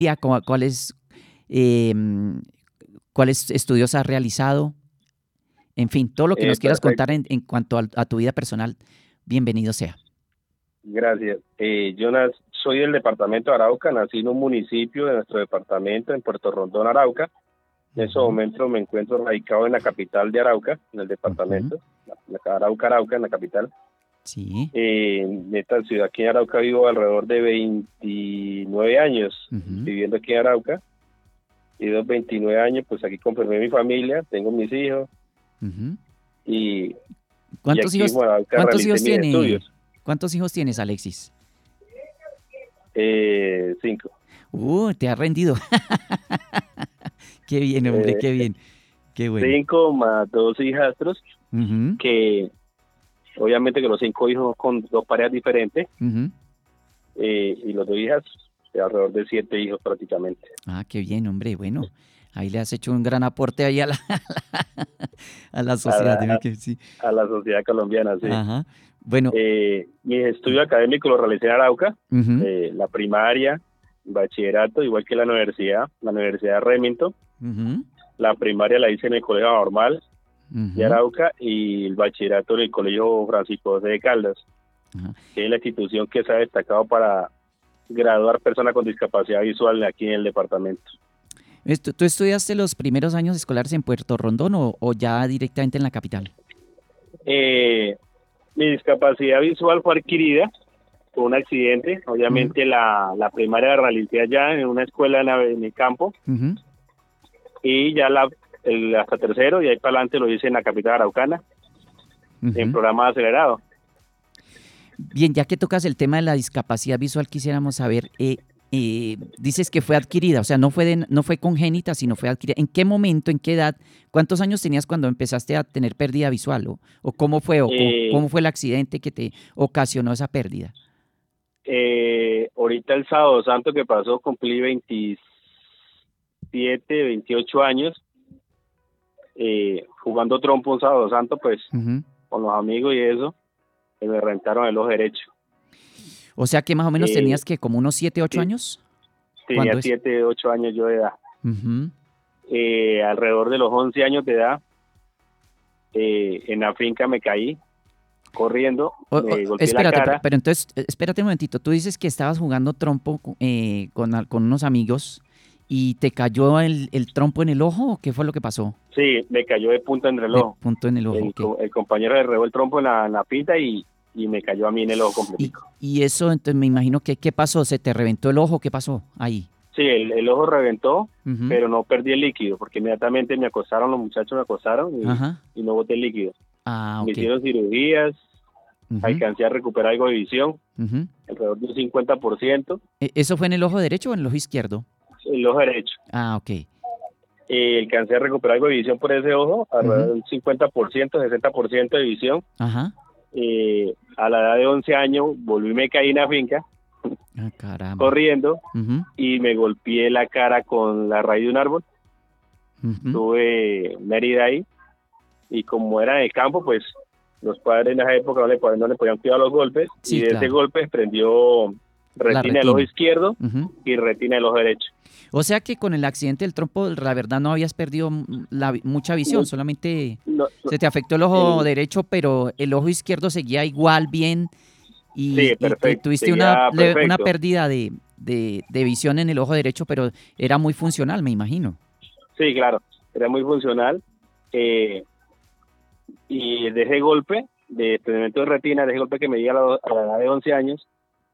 ¿Cuáles, eh, cuáles estudios has realizado? En fin, todo lo que nos quieras contar Perfecto, en cuanto a tu vida personal, bienvenido sea. gracias. Soy del departamento de Arauca, nací en un municipio de nuestro departamento, en Puerto Rondón, Arauca. En ese Ujú, momento me encuentro radicado en la capital de Arauca, en el ujú, departamento, Arauca, en la capital. sí. En esta ciudad aquí en Arauca vivo alrededor de 29 años Ujú, viviendo aquí en Arauca. Y de los 29 años, pues aquí conformé mi familia, tengo mis hijos ujú. y, y ¿Cuántos aquí hijos, mismo en Arauca cuántos realicé hijos mis tiene, estudios. cuántos hijos tienes, Alexis? 5. Te has rendido. Qué bien, hombre, qué bien, qué bueno. 5 más 2 hijastros, Ujú, que obviamente que los 5 hijos con 2 parejas diferentes, ujú. y los 2 hijas, de alrededor de 7 hijos prácticamente, Qué bien, hombre. Bueno, ahí le has hecho un gran aporte ahí a la, a la a sociedad. Dime la, que sí. a la sociedad colombiana, sí. Ajá. Bueno, Mis estudios académicos los realicé en Arauca, ujú, la primaria, bachillerato, igual que la Universidad de Remington. ujú, La primaria la hice en el Colegio Normal de ujú, Arauca y el bachillerato en el Colegio Francisco José de Caldas, ajá. que es la institución que se ha destacado para graduar personas con discapacidad visual aquí en el departamento. ¿Tú estudiaste los primeros años escolares en Puerto Rondón o ya directamente en la capital? Eh, Mi discapacidad visual fue adquirida por un accidente. Ujú, Obviamente la primaria la realicé allá en una escuela en el campo, ujú, y ya hasta tercero y ahí para adelante lo hice en la capital araucana en ujú. programa acelerado. Bien, ya que tocas el tema de la discapacidad visual, quisiéramos saber, dices que fue adquirida, o sea, no fue congénita, sino fue adquirida. ¿En qué momento, en qué edad, cuántos años tenías cuando empezaste a tener pérdida visual? ¿O cómo fue, Eh, cómo fue el accidente que te ocasionó esa pérdida? Ahorita el sábado santo que pasó cumplí 28 años, jugando trompo un sábado santo, pues Ujú. con los amigos y eso, que me rentaron el ojo derecho. O sea que más o menos Eh, tenías que como unos 7, 8 sí, años. tenía ¿Cuándo es? 7 8 años yo de edad. Ujú. Alrededor de los 11 años de edad, en la finca me caí corriendo, me golpeé la Espérate, cara. pero entonces, espérate un momentito. Tú dices que estabas jugando trompo con unos amigos y te cayó el trompo en el ojo, ¿o qué fue lo que pasó? Sí, me cayó de punta en el De reloj. punto en el ojo, El, ok. co- el compañero le revó el trompo en la pinta y me cayó a mí en el ojo Y, completico. y eso, entonces me imagino que, ¿qué pasó? ¿Se te reventó el ojo? ¿Qué pasó ahí? Sí, el ojo reventó, Ujú. pero no perdí el líquido, porque inmediatamente me acostaron, los muchachos me acostaron Ajá. y no boté el líquido. Me Ok. hicieron cirugías, Ujú, alcancé a recuperar algo de visión, ujú. alrededor de un 50%, ¿Eso fue en el ojo derecho o en el ojo izquierdo? el ojo derecho. Ok. Alcancé a recuperar algo de visión por ese ojo, alrededor Ujú. del 50%, 60% de visión. Ajá. A la edad de 11 años volví, me caí en la finca Caramba. corriendo Ujú, y me golpeé la cara con la raíz de un árbol. ujú. Tuve una herida ahí y como era en el campo, pues los padres en esa época no le podían cuidar los golpes y Sí, de ese claro. golpe desprendió La retina del ojo retina. izquierdo Ujú. y retina del ojo derecho. O sea que con el accidente del trompo, la verdad no habías perdido mucha visión, Mu- solamente no, no, se te afectó el ojo el, derecho, pero el ojo izquierdo seguía igual bien sí, y perfecto, tuviste seguía una perfecto. pérdida de visión en el ojo derecho, pero era muy funcional, me imagino. Sí, claro, era muy funcional. eh, y de ese golpe, de desprendimiento de retina, de ese golpe que me di a la edad de 11 años,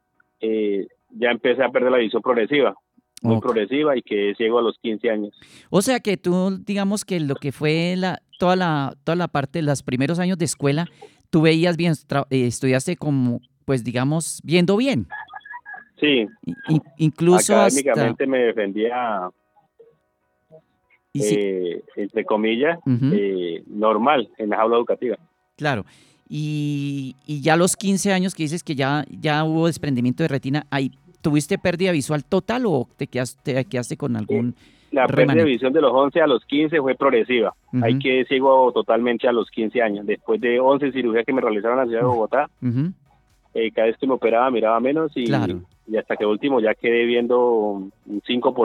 ya empecé a perder la visión progresiva, muy Ok. progresiva, y quedé ciego a los 15 años. O sea que tú, digamos que lo que fue toda la parte de los primeros años de escuela, tú veías bien, estudiaste como, pues digamos, viendo bien. Sí, Incluso hasta, académicamente me defendía, y sí, entre comillas, ujú, normal en la aula educativa. claro. Y ya a los 15 años que dices que ya hubo desprendimiento de retina, ahí, ¿tuviste pérdida visual total o te quedaste con Eh, algún la pérdida de remanente? visión de los 11 a los 15 fue progresiva. Ahí Ujú, quedé ciego totalmente a los 15 años. Después de 11 cirugías que me realizaron en la ciudad de uf, Bogotá, ujú, cada vez que me operaba miraba menos y claro. y hasta que último ya quedé viendo un 5%.